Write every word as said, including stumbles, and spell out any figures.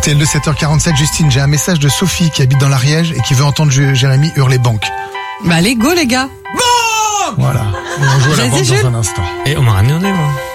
R T L de sept heures quarante-sept, Justine, j'ai un message de Sophie qui habite dans l'Ariège et qui veut entendre Jérémy hurler banque. Bah allez, go les gars. Voilà. Et on joue à la banque dans un instant. Et on m'a ramené, moi.